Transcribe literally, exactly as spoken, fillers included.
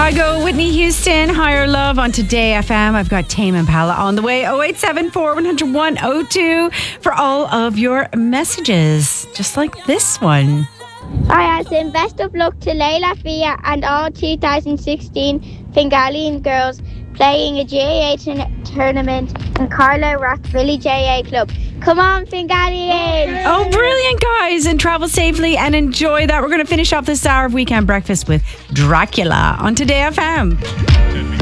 Kygo, Whitney Houston, Higher Love on Today F M. I've got Tame Impala on the way. oh eight seven four, one oh one, oh two for all of your messages, just like this one. I send best of luck to Leila Fia and all two thousand sixteen Fingalian girls playing a J A t- tournament in Carlo Rock Village J A Club. Come on, Fingalians! Oh, brilliant, guys. And travel safely and enjoy that. We're going to finish off this hour of Weekend Breakfast with Dracula on Today F M.